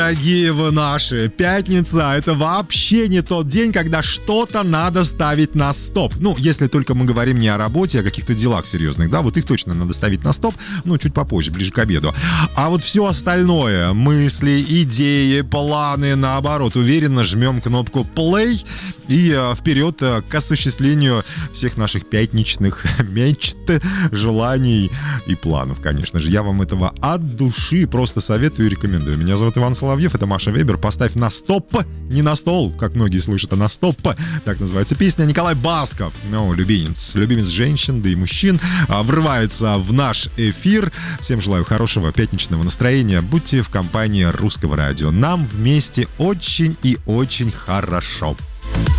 Дорогие вы наши, пятница — это вообще не тот день, когда что-то надо ставить на стоп. Ну, если только мы говорим не о работе, а о каких-то делах серьезных, да, вот их точно надо ставить на стоп, ну, чуть попозже, ближе к обеду. А вот все остальное, мысли, идеи, планы, наоборот, уверенно жмем кнопку play и вперед к осуществлению всех наших пятничных мечт, желаний и планов, конечно же. Я вам этого от души просто советую и рекомендую. Меня зовут Иван Соловьев, это Маша Вебер. Поставь на стоп, не на стол, как многие слышат, а на стоп. Так называется песня. Николай Басков, ну, любимец женщин, да и мужчин, врывается в наш эфир. Всем желаю хорошего пятничного настроения. Будьте в компании Русского радио. Нам вместе очень и очень хорошо.